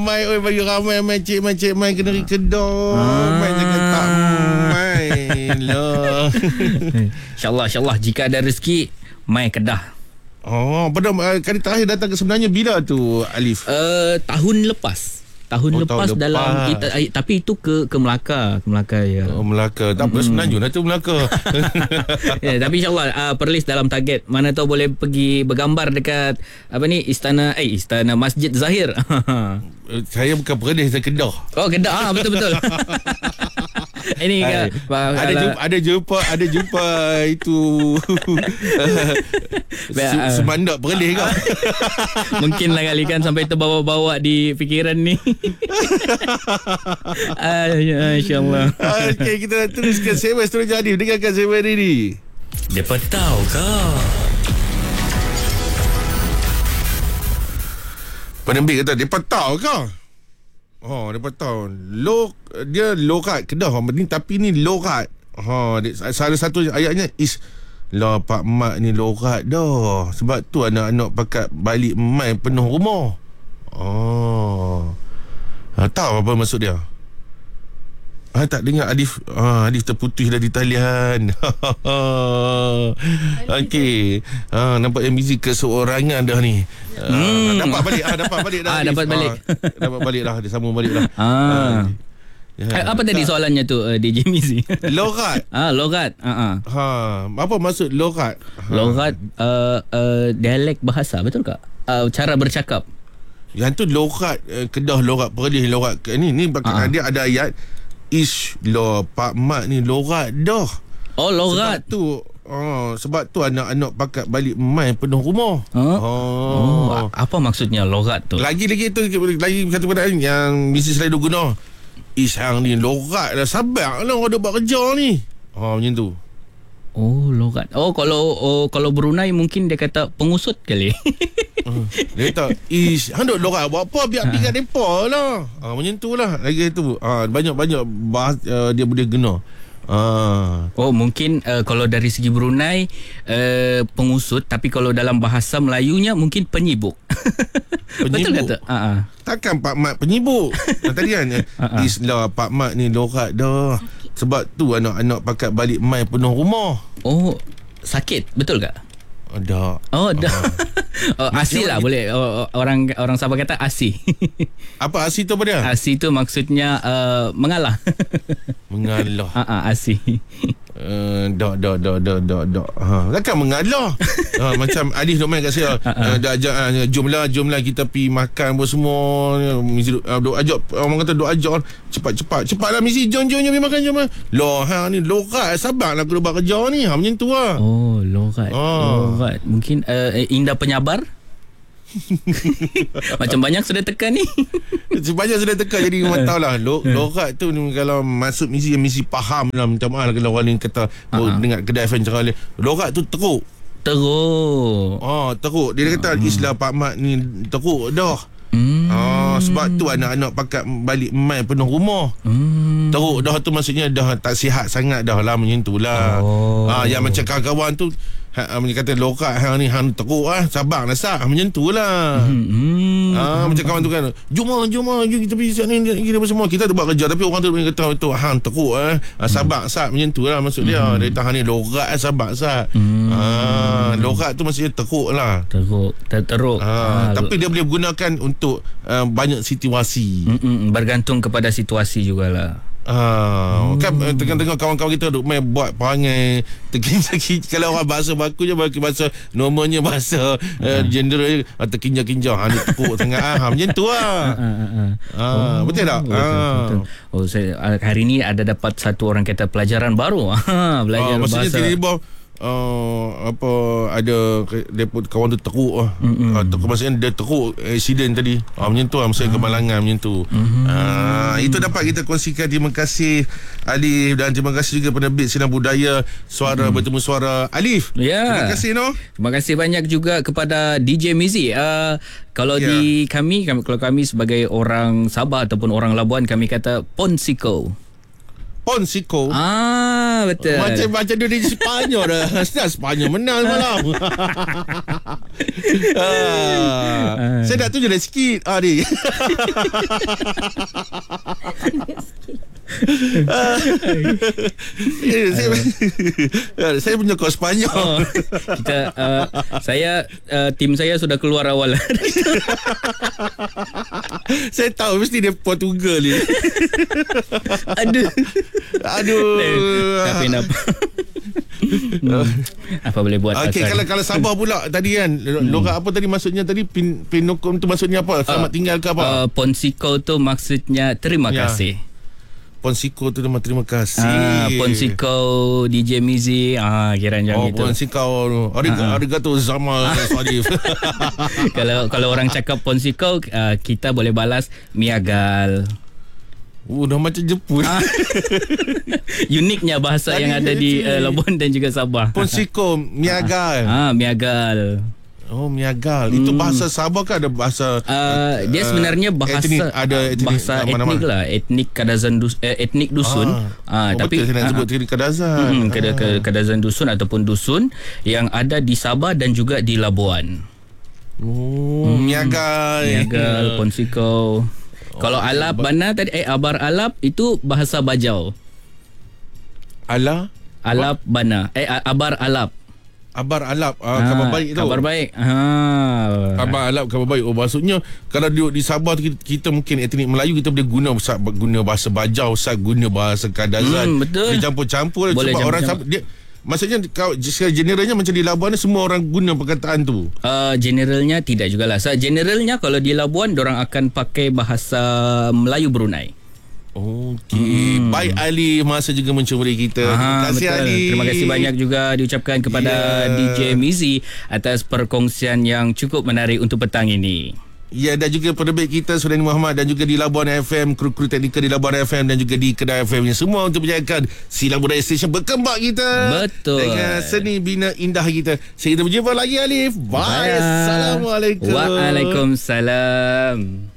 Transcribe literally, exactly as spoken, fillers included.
Mai oi bagi ramai main cik main cik main kena Kedah. Ah. Main jangan tak main lah. InsyaAllah InsyaAllah jika ada rezeki mai Kedah. Oh, pada kali terakhir datang ke sebenarnya bila tu Alif? Uh, tahun lepas. Tahun oh, lepas tahun dalam lepas. Kita, tapi itu ke ke Melaka, ke Melaka ya. Oh, Melaka. Tak apa Semenanjung dah tu Melaka. Ya, tapi insya-Allah uh, Perlis dalam target. Mana tahu boleh pergi bergambar dekat apa ni Istana eh Istana Masjid Zahir. Saya bukan Perlis, saya Kedah. Oh, Kedah. Ah, betul betul. Ini kan ada jumpa ada jumpa ada jumpa itu Semandak Perlis kau. Mungkin lah kali kan sampai terbawa-bawa di fikiran ni. Ah, insya-Allah. Okey, kita teruskan segmen seterusnya. Adif, dengarkan segmen ini. Depa tahu ke? Penembik kata depa tahu ke? Oh, depa tahu. Low, dia lokat Kedah orang penting, tapi ni lokat. Ha, salah satu ayatnya is lah Pak Mat ni lokat dah. Sebab tu anak-anak pakat balik mai penuh rumah. Oh. Ha, tahu apa maksud dia? Ah, tak dengar Adif. Ah, Adif terputus dah di talian. Okey. Ah, nampak yang busy keseorangan dah ni. Ah, hmm. Dapat balik. Ah, dapat balik dah. Ah, dapat balik. Ah, dapat balik dah. Dia sambung balik dah. Ah. ah ya. Apa tadi soalannya tu uh, D J Mizi? Logat. Ah, logat. Ah, ah. Ha, apa maksud logat? Ha. Logat uh, uh, dialek bahasa, betul tak? Uh, cara bercakap. Yang tu logat uh, Kedah, logat Perlis, logat ni ni uh-huh. Dia ada ayat ish lo Pak Mat ni logat dah. Oh, logat. Sebab tu oh, sebab tu anak-anak pakat balik mai penuh rumah. Huh? Oh. oh, apa maksudnya logat tu? Lagi-lagi tu lagi satu perkataan yang mesti selalu guna. Ish hang ni logat dah, sabar lah ada buat kerja ni. Ha, macam tu. Oh, logat. Oh, kalau oh, kalau Brunei mungkin dia kata pengusut kali. uh, dia kata, ish, hang duk logat buat apa? Biar pergi kat depa lah. Ha, macam tu lah. Lagi tu. Ha, banyak-banyak bahas uh, dia boleh guna. Ha. Oh, mungkin uh, kalau dari segi Brunei uh, pengusut, tapi kalau dalam bahasa Melayunya mungkin penyibuk. Betul kata? Uh-huh. Takkan Pak Mat penyibuk. Tadi kan uh-huh. Ish lah Pak Mat ni logat dah. Sebab tu anak-anak pakat balik mai penuh rumah. Oh, sakit, betul tak? Ada. Oh, dah. Oh, asi lah boleh. Oh, orang orang Sabah kata asi. Apa asi tu apa dia? Asi tu maksudnya uh, mengalah. Mengalah. Ah, uh-uh, asi. Uh, dak dak dak dak dak dak. Ha, takkan mengalah. Ha, macam Alif dok main kat saya. Uh-uh. Uh, dah ajak uh, jomlah jomlah kita pergi makan apa semua. Mesti uh, dok ajak orang kata dok ajak cepat-cepat. Cepatlah mesti jom jom jom pergi makan jom. Loh, ha ni lokat sabarlah aku buat kerja ni. Ha macam tu lah. Oh, lokat. Oh. Lokat. Mungkin uh, Indah penyabar. Macam banyak sudah tekan ni. Banyak sudah tekan. Jadi memang tahu lah lo, lokat tu kalau masuk misi misi faham lah. Minta maaf kalau orang ni kata oh, dengar kedai F M cakap lokat tu teruk. Teruk. Oh, teruk. Dia kata uh-huh. Islam Pak Mat ni teruk dah. Hmm. Oh, sebab tu anak-anak pakat balik mai penuh rumah. Hmm. Teruk dah tu maksudnya dah tak sihat sangat dah lah macam tu lah. Oh. Ha, yang macam kawan-kawan tu ha, macam kata lokat hang ni hang teruk ah, sabar lah sah macam tu lah. Hmm. Ha, macam kawan tu kan, jom ah, jom ah, kita pergi sana ni kita semua kita tu buat kerja tapi orang tu kata tu hang teruk ah, sabar sah macam tu lah maksud dia. Hmm. Dia tahan ni lokat ah, sabar sah. Hmm. Ha, lokat tu maksudnya teruk lah. Teruk, teruk. Ha, ha, tapi dia boleh gunakan untuk uh, banyak situasi. Mm-mm, bergantung kepada situasi jugalah. Ah, hmm. Kan tengah-tengah kawan-kawan kita duk main buat perangai terkinja-kinja. Kalau orang bahasa baku je bahasa normalnya bahasa uh, uh, gender uh, terkinja-kinja. Ha ni teruk sangat ah. Ha, macam tu lah. Uh, uh, uh. Ah, oh, betul tak? Betul, ah. betul. Oh, saya hari ni ada dapat satu orang kata pelajaran baru. Ha, belajar ah, maksudnya bahasa. Maksudnya tiba-tiba Uh, apa ada depa kawan tu teruk ah. Uh, teruk maksudnya dia teruk accident tadi. Ah, macam tu lah maksudnya kemalangan macam tu. Mm-hmm. Ah, itu dapat kita kongsikan. Terima kasih Alif dan terima kasih juga penerbit Sinar Budaya Suara mm. Bertemu Suara Alif. Yeah. Terima kasih no. Terima kasih banyak juga kepada D J Mizi. Uh, kalau yeah. di kami, kami kalau kami sebagai orang Sabah ataupun orang Labuan kami kata Ponsiko. Ponsico. Ah, betul. Macam macam dia di Sepanyol dah. Senang Sepanyol menang malam. ah, saya nak tunjuk dah sikit. Ah ni. ah, eh, saya, saya punya kau Sepanyol. Oh, kita uh, saya uh, tim saya sudah keluar awal. Saya tahu mesti dia Portugal ni. Aduh. Aduh. Tapi apa? hmm. Apa boleh buat? Okey, kalau kalau Sabah pula tadi kan, hmm. logat apa tadi maksudnya tadi pin pinokum tu maksudnya apa? Selamat uh, tinggal ke apa? Uh, Ponsico tu maksudnya terima ya. kasih. Ponsico tu nama terima kasih. Ah, Ponsico D J Mizi, ah kiranya oh, gitu. Oh, Ponsico. Arigato, Ah. arigato Zama Sadif. kalau kalau orang cakap Ponsico, uh, kita boleh balas miagal. Oh, dah macam Jepun. Ah. Uniknya bahasa Tadi yang ada di uh, Labuan dan juga Sabah. Ponsico, miagal. Ah, miagal. Oh, miagal. Itu bahasa Sabah ke ada bahasa Uh, dia sebenarnya bahasa etnik, ada etnik, bahasa mana-mana. etnik lah, etnik Kadazan dus, eh, etnik dusun. Ah. Ah, oh, tapi betul, saya nak ah, sebut tadi Kadazan. Hmm, kada, kada, Kadazan dusun ataupun dusun yang ada di Sabah dan juga di Labuan. Oh, hmm. miagal. Miagal, Ponsico. Oh, kalau alap ba- bana tadi eh abar alap itu bahasa Bajau. Ala Alap bana eh abar alap. Abar alap ah, khabar baik tu. Khabar baik. Ha. Khabar alap khabar baik. Oh, maksudnya kalau duduk di Sabah kita, kita mungkin etnik Melayu kita boleh guna Ustaz, guna bahasa Bajau, Ustaz guna bahasa Kadazan. Hmm, betul. Dia campur-campur Boleh sebab orang campur-campur. Sabah dia maksudnya kalau secara generalnya macam di Labuan ni semua orang guna perkataan tu. Uh, generalnya tidak jugalah. So, generalnya kalau di Labuan orang akan pakai bahasa Melayu Brunei. Okey. Hmm. Baik Ali, masa juga mencuri kita. Aha, Terima kasih betul. Ali. Terima kasih banyak juga diucapkan kepada Yeah. D J Mizi atas perkongsian yang cukup menarik untuk petang ini. Ya, dan juga penerbit kita Sudaini Muhammad dan juga di Labuan F M, kru-kru teknikal di Labuan F M dan juga di Kedah F M ni semua untuk menjayakan Silang Budaya Station berkembang kita. Betul. Dengan seni bina indah kita. Sehingga kita berjumpa lagi Alif. Bye. Bye. Assalamualaikum. Waalaikumsalam.